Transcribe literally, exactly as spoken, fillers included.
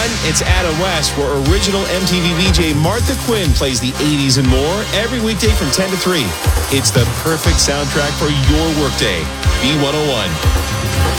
one, it's Adam West, where original M T V V J Martha Quinn plays the eighties and more every weekday from ten to three. It's the perfect soundtrack for your workday. B one oh one.